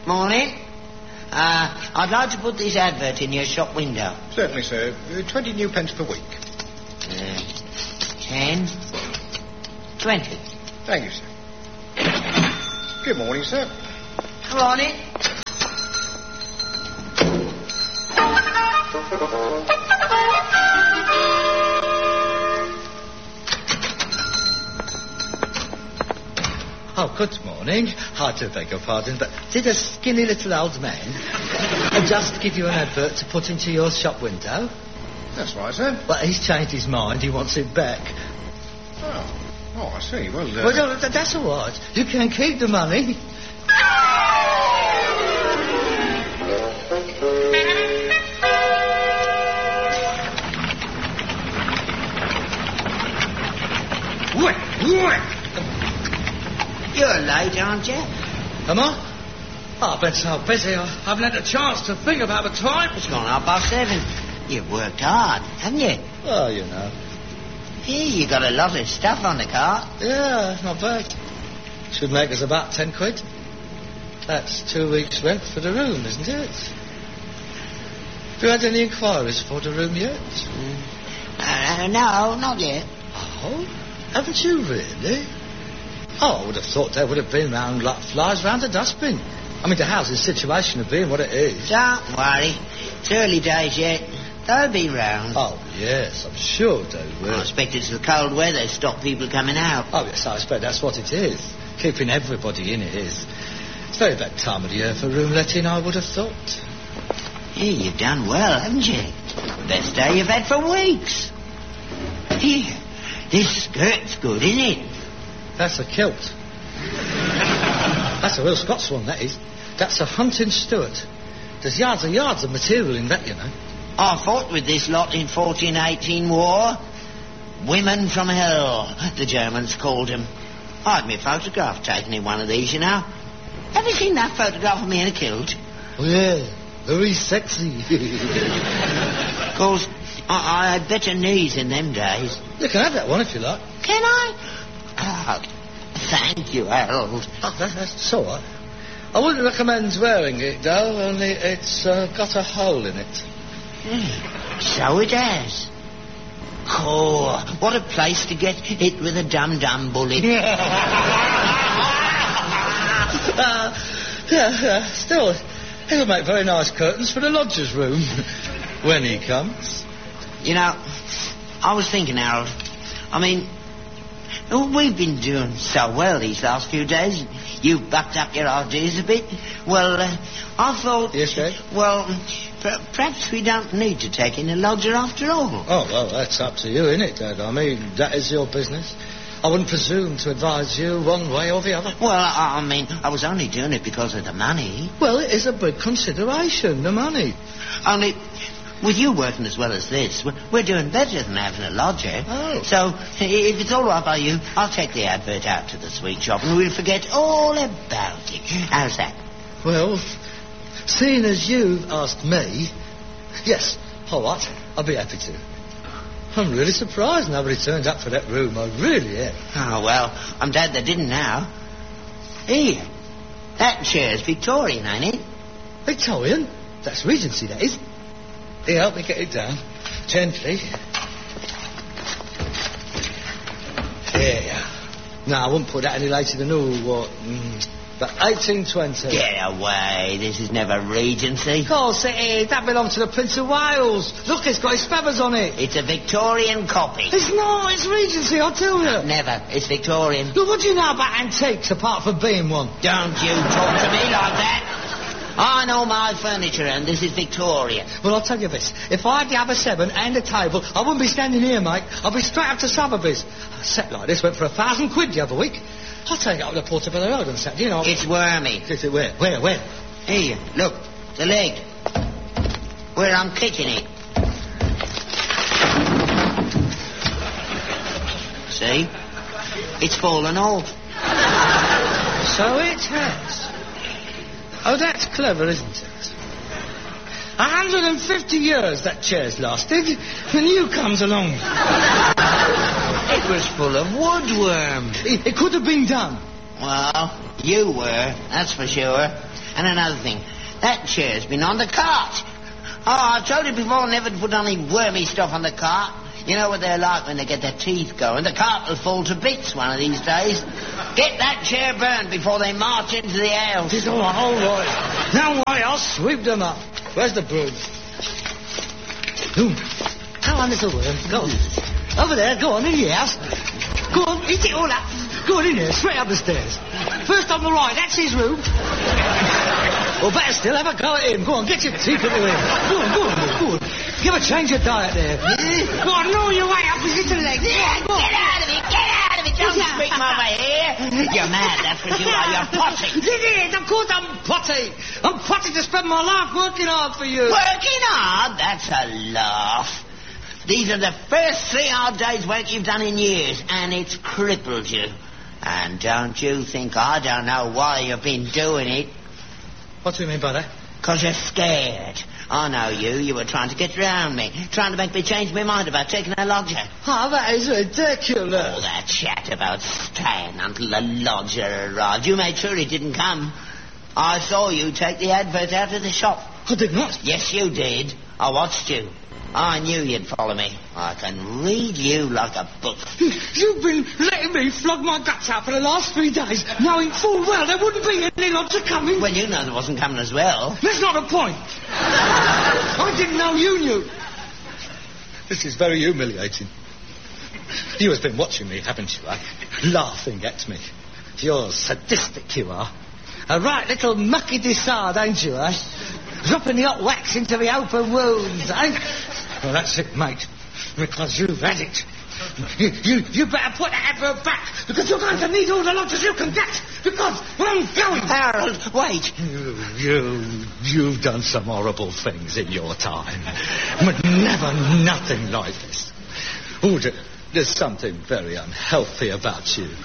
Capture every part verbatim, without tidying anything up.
Morning. Uh, I'd like to put this advert in your shop window. Certainly, sir. Uh, twenty new pence per week. Uh, ten. Twenty. Thank you, sir. Good morning, sir. Morning. Oh, good morning. I do beg your pardon, but did a skinny little old man just give you an advert to put into your shop window? That's right, sir. Well, he's changed his mind. He wants it back. Oh, oh I see. Well, uh... Well, no, th- that's all right. You can keep the money. What? What? You're late, aren't you? Am I? Oh, I've been so busy I haven't had a chance to think about the time. It's gone half past seven. You've worked hard, haven't you? Well, you know. Here, you got a lot of stuff on the cart. Yeah, not bad. Should make us about ten quid. That's two weeks' rent for the room, isn't it? Have you had any inquiries for the room yet? Mm. Uh, no, not yet. Oh, haven't you really? Oh, I would have thought they would have been round like flies round a dustbin. I mean, the house's situation of being what it is. Don't worry. It's early days yet. They'll be round. Oh, yes, I'm sure they will. I expect it's the cold weather stop people coming out. Oh, yes, I expect that's what it is. Keeping everybody in it is. It's a very bad time of the year for room letting, I would have thought. Here, you've done well, haven't you? Best day you've had for weeks. Here, this skirt's good, isn't it? That's a kilt. That's a real Scots one, that is. That's a hunting Stuart. There's yards and yards of material in that, you know. I fought with this lot in fourteen eighteen war. Women from hell, the Germans called them. I had my photograph taken in one of these, you know. Have you seen that photograph of me in a kilt? Oh, yeah. Very sexy. Of course, I, I had better knees in them days. You can have that one if you like. Can I? Oh, thank you, Harold. Oh, that, that's all right. I wouldn't recommend wearing it, though, only it's uh, got a hole in it. Mm, so it has. Oh, what a place to get hit with a dum-dum bullet. uh, yeah, yeah, still, he'll make very nice curtains for the lodger's room when he comes. You know, I was thinking, Harold, I mean, we've been doing so well these last few days. You've bucked up your ideas a bit. Well, uh, I thought... Yes, sir? Well, per- perhaps we don't need to take in a lodger after all. Oh, well, that's up to you, innit, Dad? I mean, that is your business. I wouldn't presume to advise you one way or the other. Well, I, I mean, I was only doing it because of the money. Well, it is a big consideration, the money. Only... With you working as well as this, we're, we're doing better than having a lodger. Oh. So, if it's all right by you, I'll take the advert out to the sweet shop and we'll forget all about it. How's that? Well, seeing as you've asked me, yes, all right, I'll be happy to. I'm really surprised nobody turned up for that room. I really am. Oh, well, I'm glad they didn't now. Here, that chair's Victorian, ain't it? Victorian? That's Regency, that is. Here, help me get it down. Gently. There. No, I wouldn't put that any later than, oh, what, mm, but eighteen twenty. Get away. This is never Regency. Of course it is. That belonged to the Prince of Wales. Look, it's got his feathers on it. It's a Victorian copy. It's not. It's Regency, I'll tell you. Never. It's Victorian. Look, what do you know about antiques apart from being one? Don't you talk to me like that. I know my furniture, and this is Victorian. Well, I'll tell you this. If I had the other seven and a table, I wouldn't be standing here, mate. I'd be straight up to Sotheby's. A set like this went for a thousand quid the other week. I'll take it up to Portobello Road on Saturday, you know. It's wormy. Is it where? Where? Where? Here, look. The leg. Where I'm kicking it. See? It's fallen off. So it has. Oh, that's clever, isn't it? A hundred and fifty years that chair's lasted, and you comes along. It was full of woodworm. It, it could have been done. Well, you were, that's for sure. And another thing, that chair's been on the cart. Oh, I've told you before never to put any wormy stuff on the cart. You know what they're like when they get their teeth going. The cart will fall to bits one of these days. Get that chair burned before they march into the house. It's all right, all right. Don't worry, I'll sweep them up. Where's the broom? Ooh. Come on, little worm. Go on. Over there, go on, in your house. Go on, eat it all up. Go on in there, straight up the stairs. First on the right, that's his room. Or better still, have a go at him. Go on, get your teeth into him. Go on, go on, go on. Give a change of diet there. Go on, gnaw your way up his little legs. Yeah, get out of it, get out of it. Don't speak my way here. You're mad, that's what you are. You're potty. It is, of course I'm potty. I'm potty to spend my life working hard for you. Working hard? That's a laugh. These are the first three hard days' work you've done in years, and it's crippled you. And don't you think I don't know why you've been doing it? What do you mean by that? Because you're scared. I know you. You were trying to get round me, trying to make me change my mind about taking a lodger. Oh, that is ridiculous. All that chat about staying until the lodger arrived. You made sure he didn't come. I saw you take the advert out of the shop. I did not. Yes, you did. I watched you. I knew you'd follow me. I can read you like a book. You've been letting me flog my guts out for the last three days, knowing full well there wouldn't be any lodger coming. Well, you know there wasn't coming as well. That's not the point. I didn't know you knew. This is very humiliating. You have been watching me, haven't you, eh? Laughing at me. You're sadistic, you are. A right little mucky dissard, ain't you, eh? Dropping the hot wax into the open wounds, eh? Well, that's it, mate. Because you've had it. You, you, you better put that advert back, because you're going to need all the lodgers you can get, because I'm going... Harold, wait. You, you, you've done some horrible things in your time, but never nothing like this. Oh, there's something very unhealthy about you.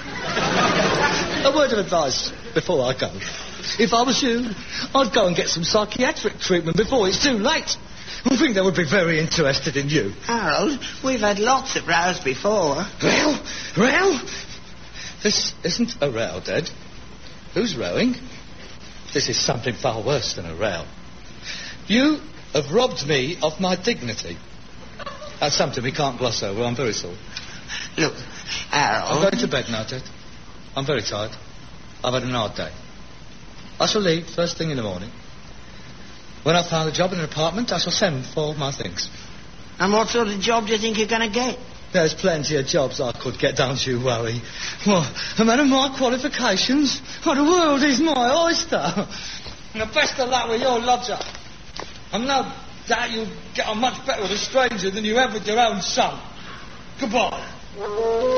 A word of advice before I go. If I was you, I'd go and get some psychiatric treatment before it's too late. I think they would be very interested in you. Harold, we've had lots of rows before. Row? Row? This isn't a row, Dad. Who's rowing? This is something far worse than a row. You have robbed me of my dignity. That's something we can't gloss over. I'm very sorry. Look, Harold... I'm going to bed now, Dad. I'm very tired. I've had an hard day. I shall leave first thing in the morning. When I've found a job in an apartment, I shall send for my things. And what sort of job do you think you're going to get? There's plenty of jobs I could get, don't you worry. Well, a man of my qualifications, oh, the world is my oyster. And the best of luck with your lodger. I'm no doubt you'll get on much better with a stranger than you have with your own son. Goodbye.